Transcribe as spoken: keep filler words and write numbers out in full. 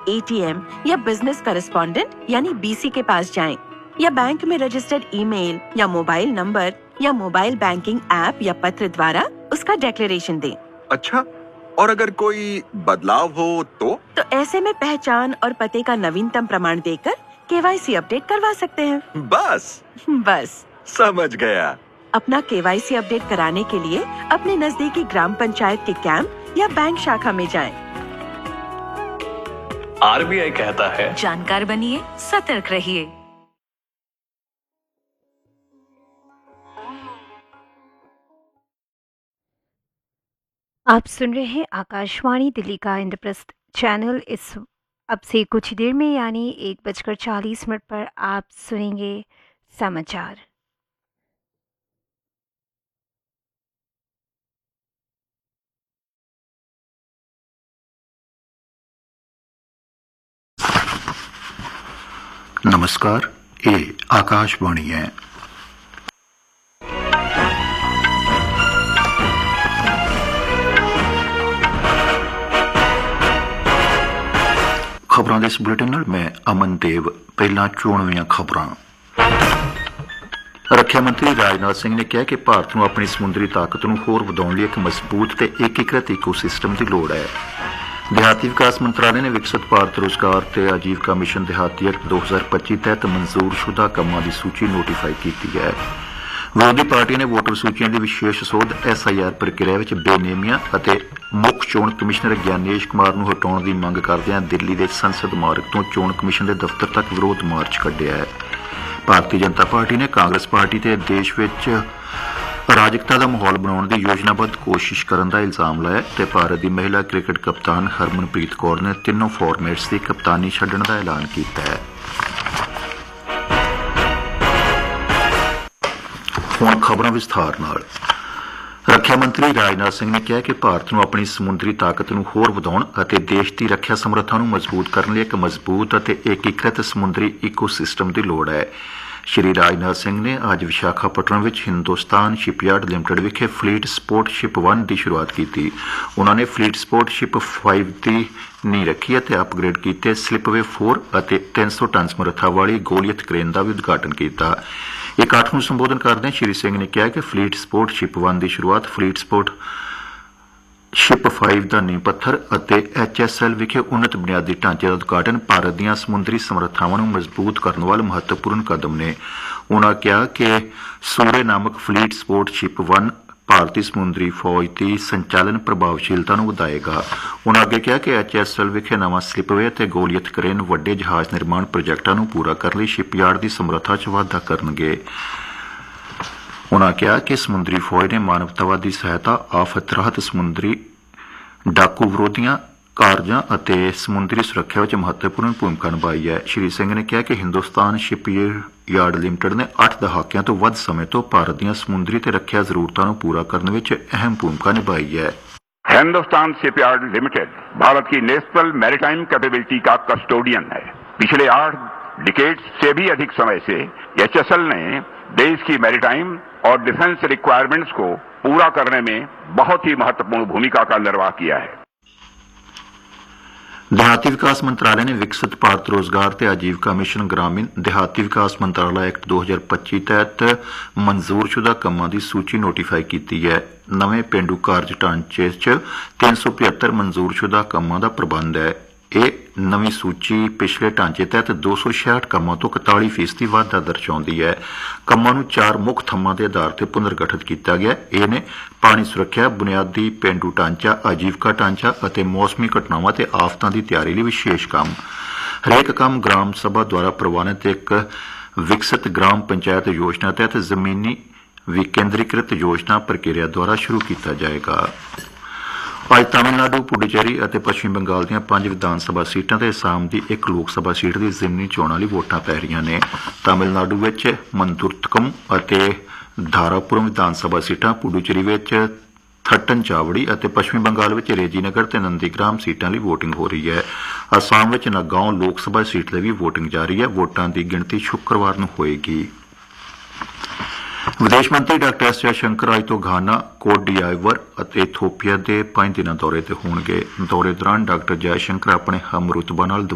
ATM या business correspondent यानी BC के पास जाएं, या बैंक में रजिस्टर्ड ईमेल या मोबाइल नंबर या मोबाइल बैंकिंग ऐप या पत्र द्वारा उसका डिक्लेरेशन दें। अच्छा, और अगर कोई बदलाव हो तो तो ऐसे में पहचान और पते का नवीनतम प्रमाण देकर केवाईसी अपडेट करवा सकते हैं। बस बस समझ गया। अपना केवाईसी अपडेट कराने के लिए अपने नजदीकी ग्राम पंचायत के कैंप या बैंक शाखा में जाएं। आरबीआई कहता है, जानकार बनिए, सतर्क रहिए। आप सुन रहे हैं आकाशवाणी दिल्ली का इंद्रप्रस्थ चैनल। इस अब से कुछ देर में यानी एक बजकर चालीस मिनट पर आप सुनेंगे समाचार। नमस्कार, ये आकाशवाणी है। ਖਬਰਾਂ ਦੇ ਇਸ ਬੁਲੇਟਿਨ ਨਾਲ ਮੈਂ ਅਮਨ ਦੇਵ। ਪਹਿਲਾਂ ਚੋਣਵੀਆਂ ਖਬਰਾਂ। ਰੱਖਿਆ ਮੰਤਰੀ ਰਾਜਨਾਥ ਸਿੰਘ ਨੇ ਕਿਹਾ ਕਿ ਭਾਰਤ ਨੂੰ ਆਪਣੀ ਸਮੁੰਦਰੀ ਤਾਕਤ ਨੂੰ ਹੋਰ ਵਧਾਉਣ ਲਈ ਇੱਕ ਮਜ਼ਬੂਤ ਤੇ ਏਕੀਕ੍ਰਿਤ ਈਕੋਸਿਸਟਮ ਦੀ ਲੋੜ ਹੈ। ਦਿਹਾਤੀ ਵਿਕਾਸ ਮੰਤਰਾਲੇ ਨੇ ਵਿਕਸਿਤ ਭਾਰਤ ਰੁਜ਼ਗਾਰ ਤੇ ਆਜੀਵਕਾ ਮਿਸ਼ਨ ਦਿਹਾਤੀ ਐਕਟ ਦੋ ਹਜ਼ਾਰ ਪੱਚੀ ਤਹਿਤ ਮਨਜ਼ੂਰਸ਼ੁਦਾ ਕੰਮਾਂ ਦੀ ਸੂਚੀ ਨੋਟੀਫਾਈ ਕੀਤੀ ਹੈ। ਵਿਰੋਧੀ ਪਾਰਟੀਆਂ ਨੇ ਵੋਟਰ ਸੂਚੀਆਂ ਦੀ ਵਿਸ਼ੇਸ਼ ਸੋਧ ਐਸ ਆਈ ਆਰ ਪ੍ਰਕਿਰਿਆ ਵਿੱਚ ਬੇਨੇਮੀਆਂ ਅਤੇ ਮੁੱਖ ਚੋਣ ਕਮਿਸ਼ਨਰ ਗਿਆਨੇਸ਼ ਕੁਮਾਰ ਨੂੰ ਹਟਾਉਣ ਦੀ ਮੰਗ ਕਰਦਿਆਂ ਦਿੱਲੀ ਦੇ ਸੰਸਦ ਮਾਰਗ ਤੋਂ ਚੋਣ ਕਮਿਸ਼ਨ ਦੇ ਦਫ਼ਤਰ ਤੱਕ ਵਿਰੋਧ ਮਾਰਚ ਕੱਢਿਆ ਹੈ। ਭਾਰਤੀ ਜਨਤਾ ਪਾਰਟੀ ਨੇ ਕਾਂਗਰਸ ਪਾਰਟੀ ਤੇ ਦੇਸ਼ ਵਿੱਚ ਅਰਾਜਕਤਾ ਦਾ ਮਾਹੌਲ ਬਣਾਉਣ ਦੀ ਯੋਜਨਾਬੱਧ ਕੋਸ਼ਿਸ਼ ਕਰਨ ਦਾ ਇਲਜ਼ਾਮ ਲਾਇਆ ਤੇ ਭਾਰਤ ਦੀ ਮਹਿਲਾ ਕ੍ਰਿਕਟ ਕਪਤਾਨ ਹਰਮਨਪ੍ਰੀਤ ਕੌਰ ਨੇ ਤਿੰਨੋਂ ਫਾਰਮੈਟਸ ਦੀ ਕਪਤਾਨੀ ਛੱਡਣ ਦਾ ਐਲਾਨ ਕੀਤਾ ਹੈ। ਹੁਣ ਖਬਰਾਂ ਵਿਸਥਾਰ ਨਾਲ। ਰੱਖਿਆ ਮੰਤਰੀ ਰਾਜਨਾਥ ਸਿੰਘ ਨੇ ਕਿਹਾ ਕਿ ਭਾਰਤ ਨੂੰ ਆਪਣੀ ਸਮੁੰਦਰੀ ਤਾਕਤ ਨੂੰ ਹੋਰ ਵਧਾਉਣ ਅਤੇ ਦੇਸ਼ ਦੀ ਰੱਖਿਆ ਸਮਰੱਥਾ ਨੂੰ ਮਜ਼ਬੂਤ ਕਰਨ ਲਈ ਇੱਕ ਮਜ਼ਬੂਤ ਅਤੇ ਏਕੀਕ੍ਰਿਤ ਸਮੁੰਦਰੀ ਈਕੋਸਿਸਟਮ ਦੀ ਲੋੜ ਹੈ। ਸ਼੍ਰੀ ਰਾਜਨਾਥ ਸਿੰਘ ਨੇ ਅੱਜ ਵਿਸ਼ਾਖਾਪਟਨਮ ਵਿੱਚ ਹਿੰਦੁਸਤਾਨ ਸ਼ਿਪਯਾਰਡ ਲਿਮਟਿਡ ਵਿਖੇ ਫਲੀਟ ਸਪੋਰਟ ਸ਼ਿਪ ਇੱਕ ਦੀ ਸ਼ੁਰੂਆਤ ਕੀਤੀ। ਉਨ੍ਹਾਂ ਨੇ ਫਲੀਟ ਸਪੋਰਟ ਸ਼ਿਪ ਪੰਜ ਦੀ ਨੀਂਹ ਰੱਖੀ ਅਤੇ ਅਪਗ੍ਰੇਡ ਕੀਤੇ ਸਲਿਪਵੇ ਚਾਰ ਅਤੇ ਤਿੰਨ ਸੌ ਟਨ ਸਮਰੱਥਾ ਵਾਲੀ ਗੋਲੀਅਤ ਕ੍ਰੇਨ ਦਾ ਵੀ ਉਦਘਾਟਨ ਕੀਤਾ। ਇਕੱਠ ਨੂੰ ਸੰਬੋਧਨ ਕਰਦਿਆਂ ਸ਼੍ਰੀ ਸਿੰਘ ਨੇ ਕਿਹਾ ਕਿ ਫਲੀਟ ਸਪੋਰਟ ਸ਼ਿਪ ਇੱਕ ਦੀ ਸ਼ੁਰੂਆਤ ਫਲੀਟ ਸਪੋਰਟ ਸ਼ਿਪ ਪੰਜ ਦਾ ਨੀਂਹ ਪੱਥਰ ਅਤੇ ਐਚ ਐਸ ਐਲ ਵਿਖੇ ਉੱਨਤ ਬੁਨਿਆਦੀ ਢਾਂਚੇ ਦਾ ਉਦਘਾਟਨ ਭਾਰਤ ਦੀਆਂ ਸਮੁੰਦਰੀ ਸਮਰੱਥਾਵਾਂ ਨੂੰ ਮਜ਼ਬੂਤ ਕਰਨ ਵੱਲ ਮਹੱਤਵਪੂਰਨ ਕਦਮ ਨੇ। ਉਨ੍ਹਾਂ ਕਿਹਾ ਕਿ ਸੂਰੇ ਨਾਮਕ ਫਲੀਟ ਸਪੋਰਟ ਸ਼ਿਪ ਇੱਕ ਭਾਰਤੀ ਸਮੁੰਦਰੀ ਫੌਜ ਦੀ ਸੰਚਾਲਨ ਪ੍ਰਭਾਵਸ਼ੀਲਤਾ ਨੂੰ ਵਧਾਏਗਾ। ਉਨ੍ਹਾਂ ਅੱਗੇ ਕਿਹਾ ਕਿ ਐਚ ਐਸ ਐਲ ਵਿਖੇ ਨਵਾਂ ਸਲਿਪਵੇ ਅਤੇ ਗੋਲੀਅਤ ਕਰੇਨ ਵੱਡੇ ਜਹਾਜ਼ ਨਿਰਮਾਣ ਪ੍ਰੋਜੈਕਟਾਂ ਨੂੰ ਪੂਰਾ ਕਰਨ ਲਈ ਸ਼ਿਪਯਾਰਡ ਦੀ ਸਮਰੱਥਾ 'ਚ ਵਾਧਾ ਕਰਨਗੇ। ਉਨ੍ਹਾਂ ਕਿਹਾ ਕਿ ਸਮੁੰਦਰੀ ਫੌਜ ਨੇ ਮਾਨਵਤਾਵਾਦੀ ਸਹਾਇਤਾ, ਆਫਤ ਰਾਹਤ, ਸਮੁੰਦਰੀ ਡਾਕੂ ਵਿਰੋਧੀਆਂ ਕਾਰਜਾਂ ਅਤੇ ਸਮੁੰਦਰੀ ਸੁਰੱਖਿਆ ਵਿੱਚ ਮਹੱਤਵਪੂਰਨ ਭੂਮਿਕਾ ਨਿਭਾਈ ਹੈ। ਸ਼੍ਰੀ ਸਿੰਘ ਨੇ ਕਿਹਾ ਕਿ ਹਿੰਦੁਸਤਾਨ ਸ਼ਿਪਯਾਰਡ ਲਿਮਟਿਡ ਨੇ ਅੱਠ ਦਹਾਕਿਆਂ ਤੋਂ ਵੱਧ ਸਮੇਂ ਤੋਂ ਭਾਰਤ ਦੀਆਂ ਸਮੁੰਦਰੀ ਤੇ ਰੱਖਿਆ ਜ਼ਰੂਰਤਾਂ ਨੂੰ ਪੂਰਾ ਕਰਨ ਵਿੱਚ ਅਹਿਮ ਭੂਮਿਕਾ ਨਿਭਾਈ ਹੈ। हिंदुस्तान शिपयार्ड लिमिटेड भारत की नेशनल मैरीटाइम कैपेबिलिटी का कस्टोडियन है। पिछले आठ डिकेड से भी अधिक समय से एच एस एल ने देश की मैरीटाइम और डिफेंस रिक्वायरमेंट्स को पूरा करने में बहुत ही महत्वपूर्ण भूमिका का निर्वाह किया है। ਦਿਹਾਤੀ ਵਿਕਾਸ ਮੰਤਰਾਲੇ ਨੇ ਵਿਕਸਿਤ ਭਾਰਤ ਰੋਜ਼ਗਾਰ ਤੇ ਆਜੀਵਕਾ ਮਿਸ਼ਨ ਗ੍ਰਾਮੀਣ ਦਿਹਾਤੀ ਵਿਕਾਸ ਮੰਤਰਾਲਾ ਐਕਟ ਦੋ ਹਜ਼ਾਰ ਪੱਚੀ ਤਹਿਤ ਮਨਜ਼ੂਰਸ਼ੁਦਾ ਕੰਮਾਂ ਦੀ ਸੂਚੀ ਨੋਟੀਫਾਈ ਕੀਤੀ ਹੈ। ਨਵੇਂ ਪੇਂਡੂ ਕਾਰਜ ਢਾਂਚੇ 'ਚ ਤਿੰਨ ਸੌ ਪਝੱਤਰ ਮਨਜ਼ੂਰਸ਼ੁਦਾ ਕੰਮਾਂ ਦਾ ਪ੍ਰਬੰਧ ਹੈ। ਇਹ ਨਵੀਂ ਸੂਚੀ ਪਿਛਲੇ ਢਾਂਚੇ ਤਹਿਤ ਦੋ ਸੌ ਛਿਆਹਠ ਕੰਮਾਂ ਤੋਂ ਇਕਤਾਲੀ ਫੀਸਦੀ ਵਾਧਾ ਦਰਸਾਉਂਦੀ ਹੈ। ਕੰਮਾਂ ਨੂੰ ਚਾਰ ਮੁੱਖ ਥੰਮਾਂ ਦੇ ਆਧਾਰ ਤੇ ਪੁਨਰਗਠਿਤ ਕੀਤਾ ਗਿਆ। ਇਹ ਨੇ ਪਾਣੀ ਸੁਰੱਖਿਆ, ਬੁਨਿਆਦੀ ਪੇਂਡੂ ਢਾਂਚਾ, ਆਜੀਵਕਾ ਢਾਂਚਾ ਅਤੇ ਮੌਸਮੀ ਘਟਨਾਵਾਂ ਤੇ ਆਫਤਾਂ ਦੀ ਤਿਆਰੀ ਲਈ ਵਿਸ਼ੇਸ਼ ਕੰਮ। ਹਰੇਕ ਕੰਮ ਗ੍ਰਾਮ ਸਭਾ ਦੁਆਰਾ ਪ੍ਰਵਾਨਿਤ ਇੱਕ ਵਿਕਸਿਤ ਗ੍ਰਾਮ ਪੰਚਾਇਤ ਯੋਜਨਾ ਤਹਿਤ ਜ਼ਮੀਨੀ ਵਿਕੇਂਦਰੀਕ੍ਰਿਤ ਯੋਜਨਾ ਪ੍ਰਕਿਰਿਆ ਦੁਆਰਾ ਸ਼ੁਰੂ ਕੀਤਾ ਜਾਏਗਾ। ਅੱਜ ਤਾਮਿਲਨਾਡੂ, ਪੁਡੂਚੇਰੀ ਅਤੇ ਪੱਛਮੀ ਬੰਗਾਲ ਦੀਆਂ ਪੰਜ ਵਿਧਾਨ ਸਭਾ ਸੀਟਾਂ ਤੇ ਅਸਾਮ ਦੀ ਇੱਕ ਲੋਕ ਸਭਾ ਸੀਟ ਦੀ ਜ਼ਿਮਨੀ ਚੋਣਾਂ ਲਈ ਵੋਟਾਂ ਪੈ ਰਹੀਆਂ ਨੇ। ਤਾਮਿਲਨਾਡੂ ਵਿੱਚ ਮੰਦੁਰਤਕਮ ਅਤੇ ਧਾਰਾਪੁਰਮ ਵਿਧਾਨ ਸਭਾ ਸੀਟਾਂ, ਪੁਡੂਚੇਰੀ ਵਿੱਚ ਥੱਟਨਚਾਵੜੀ ਅਤੇ ਪੱਛਮੀ ਬੰਗਾਲ ਵਿੱਚ ਰੇਜੀਨਗਰ ਤੇ ਨੰਦੀਗ੍ਰਾਮ ਸੀਟਾਂ ਲਈ ਵੋਟਿੰਗ ਹੋ ਰਹੀ ਹੈ। ਅਸਾਮ ਵਿੱਚ ਨਗਾਓਂ ਲੋਕ ਸਭਾ ਸੀਟ ਲਈ ਵੀ ਵੋਟਿੰਗ ਜਾਰੀ ਹੈ। ਵੋਟਾਂ ਦੀ ਗਿਣਤੀ ਸ਼ੁੱਕਰਵਾਰ ਨੂੰ ਹੋਏਗੀ। ਵਿਦੇਸ਼ ਮੰਤਰੀ ਡਾਕਟਰ ਐਸ ਜੈਸ਼ੰਕਰ ਅੱਜ ਤੋਂ ਘਾਨਾ, ਕੋਟ ਡਿਆਈਵਰ ਅਤੇ ਇਥੋਪੀਆ ਦੇ ਪੰਜ ਦਿਨਾਂ ਦੌਰੇ ਤੇ ਹੋਣਗੇ। ਦੌਰੇ ਦੌਰਾਨ ਡਾਕਟਰ ਜੈਸ਼ੰਕਰ ਆਪਣੇ ਹਮਰੁਤਬਾ ਨਾਲ